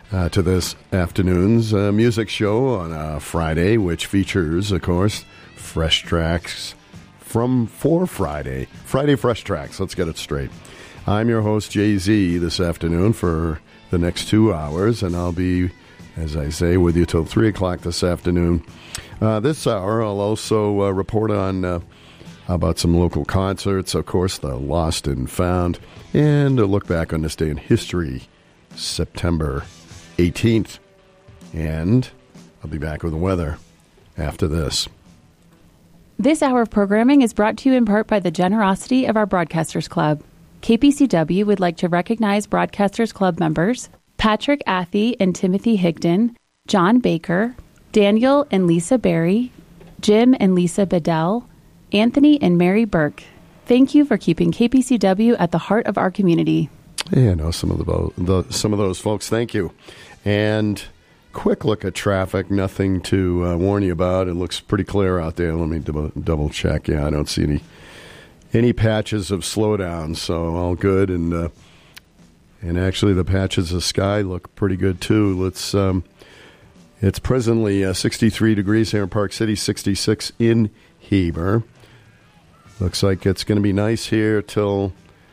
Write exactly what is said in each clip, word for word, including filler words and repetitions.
uh, to this afternoon's uh, music show on a Friday, which features, of course, fresh tracks from for Friday. Friday Fresh Tracks. Let's get it straight. I'm your host, Jay-Z, this afternoon for the next two hours, and I'll be, as I say, with you till three o'clock this afternoon. Uh, this hour, I'll also uh, report on uh, about some local concerts, of course, the Lost and Found, and a look back on this day in history, September eighteenth. And I'll be back with the weather after this. This hour of programming is brought to you in part by the generosity of our Broadcasters Club. K P C W would like to recognize Broadcasters Club members Patrick Athey and Timothy Higdon, John Baker, Daniel and Lisa Berry, Jim and Lisa Bedell, Anthony and Mary Burke. Thank you for keeping K P C W at the heart of our community. Yeah, I know some of the, the some of those folks. Thank you. And quick look at traffic. Nothing to uh, warn you about. It looks pretty clear out there. Let me double, double check. Yeah, I don't see any any patches of slowdown. So all good. And uh, and actually, the patches of sky look pretty good too. Let's. Um, it's presently uh, sixty-three degrees here in Park City, sixty-six in Heber. Looks like it's going to be nice here till.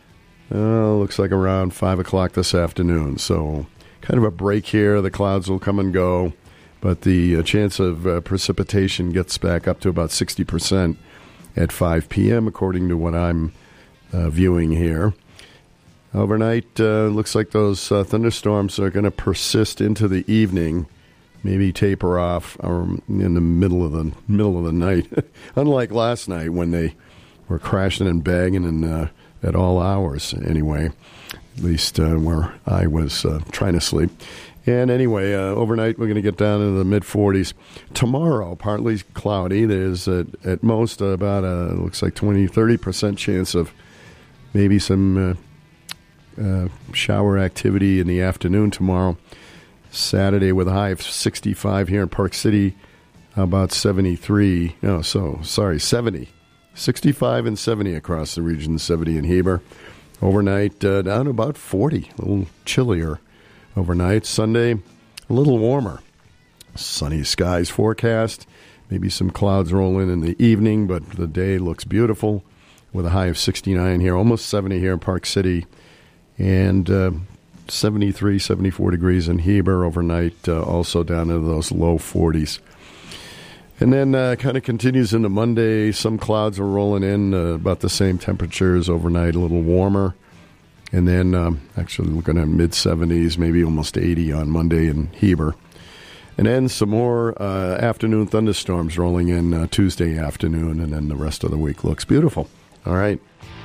Uh, looks like around five o'clock this afternoon. So kind of a break here. The clouds will come and go, but the uh, chance of uh, precipitation gets back up to about sixty percent at five p.m., according to what I'm uh, viewing here. Overnight, uh, looks like those uh, thunderstorms are going to persist into the evening, maybe taper off um, in the middle of the middle of the night, unlike last night when they were crashing and banging and uh, at all hours, anyway, at least uh, where I was uh, trying to sleep. And anyway, uh, overnight we're going to get down into the mid-forties. Tomorrow, partly cloudy. There's uh, at most about a, looks like twenty, thirty percent chance of maybe some uh, uh, shower activity in the afternoon tomorrow. Saturday with a high of sixty-five here in Park City, about seventy-three. No, so, sorry, seventy. sixty-five and seventy across the region, seventy in Heber. Overnight, uh, down to about forty, a little chillier overnight. Sunday, a little warmer. Sunny skies forecast. Maybe some clouds roll in in the evening, but the day looks beautiful with a high of sixty-nine here, almost seventy here in Park City, and uh, seventy-three, seventy-four degrees in Heber overnight, uh, also down into those low forties. And then uh, kind of continues into Monday. Some clouds are rolling in, uh, about the same temperatures overnight, a little warmer. And then um, actually looking at mid-seventies, maybe almost eighty on Monday in Heber. And then some more uh, afternoon thunderstorms rolling in uh, Tuesday afternoon, and then the rest of the week looks beautiful. All right.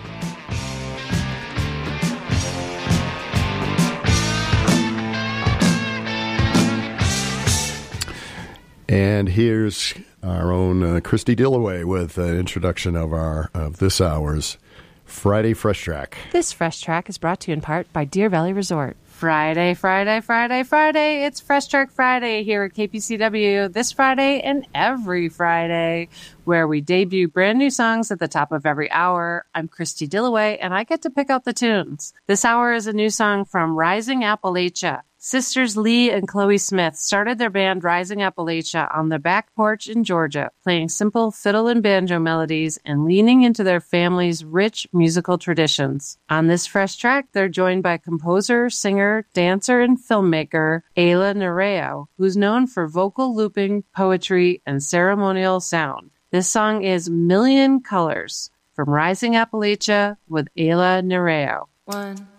And here's our own uh, Christy Dillaway with an introduction of our of this hour's Friday Fresh Track. This Fresh Track is brought to you in part by Deer Valley Resort. Friday, Friday, Friday, Friday. It's Fresh Track Friday here at K P C W this Friday and every Friday, where we debut brand new songs at the top of every hour. I'm Christy Dillaway, and I get to pick out the tunes. This hour is a new song from Rising Appalachia. Sisters Lee and Chloe Smith started their band Rising Appalachia on their back porch in Georgia, playing simple fiddle and banjo melodies and leaning into their family's rich musical traditions. On this Fresh Track, they're joined by composer, singer, dancer, and filmmaker Ayla Nereo, who's known for vocal looping, poetry, and ceremonial sound. This song is Million Colors from Rising Appalachia with Ayla Nereo. One.